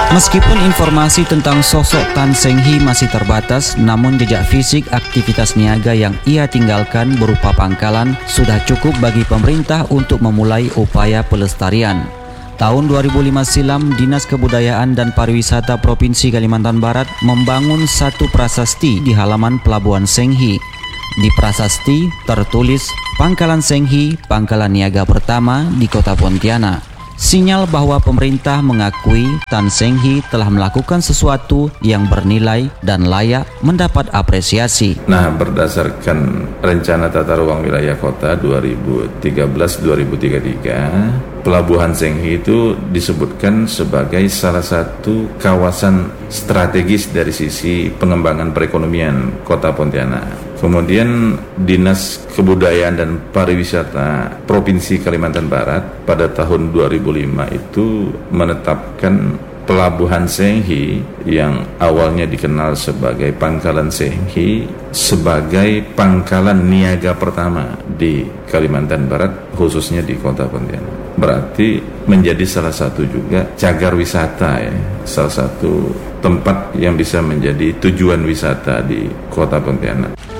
Meskipun informasi tentang sosok Tan Seng Hi masih terbatas, namun jejak fisik aktivitas niaga yang ia tinggalkan berupa pangkalan sudah cukup bagi pemerintah untuk memulai upaya pelestarian. Tahun 2005 silam, Dinas Kebudayaan dan Pariwisata Provinsi Kalimantan Barat membangun satu prasasti di halaman Pelabuhan Seng Hi. Di prasasti tertulis Pangkalan Seng Hi, pangkalan niaga pertama di Kota Pontianak. Sinyal bahwa pemerintah mengakui Tan Seng Hi telah melakukan sesuatu yang bernilai dan layak mendapat apresiasi. Nah, berdasarkan Rencana Tata Ruang Wilayah Kota 2013-2033, Pelabuhan Seng Hi itu disebutkan sebagai salah satu kawasan strategis dari sisi pengembangan perekonomian Kota Pontianak. Kemudian Dinas Kebudayaan dan Pariwisata Provinsi Kalimantan Barat pada tahun 2005 itu menetapkan Pelabuhan Seng Hi yang awalnya dikenal sebagai Pangkalan Seng Hi sebagai pangkalan niaga pertama di Kalimantan Barat, khususnya di Kota Pontianak. Berarti menjadi salah satu juga cagar wisata, ya, salah satu tempat yang bisa menjadi tujuan wisata di Kota Pontianak.